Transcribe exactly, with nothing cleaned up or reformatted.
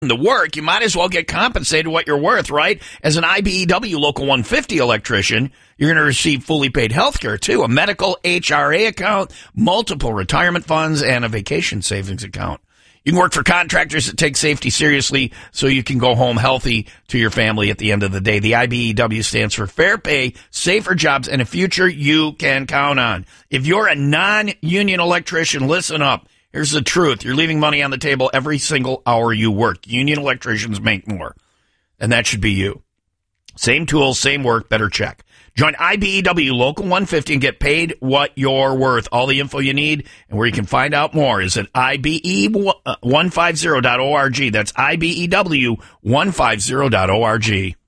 the work, you might as well get compensated what you're worth, right? As an I B E W Local one fifty electrician, you're going to receive fully paid health care, too, a medical H R A account, multiple retirement funds, and a vacation savings account. You can work for contractors that take safety seriously so you can go home healthy to your family at the end of the day. The I B E W stands for Fair Pay, Safer Jobs, and a future you can count on. If you're a non-union electrician, listen up. Here's the truth. You're leaving money on the table every single hour you work. Union electricians make more, and that should be you. Same tools, same work, better check. Join I B E W Local one fifty and get paid what you're worth. All the info you need and where you can find out more is at I B E one fifty dot org. That's I B E W one fifty dot org.